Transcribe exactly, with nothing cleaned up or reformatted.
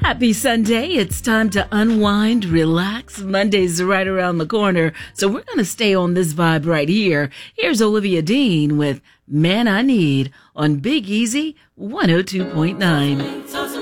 Happy Sunday. It's time to unwind, relax. Monday's right around the corner, so we're going to stay on this vibe right here. Here's Olivia Dean with Man I Need on Big Easy one oh two point nine.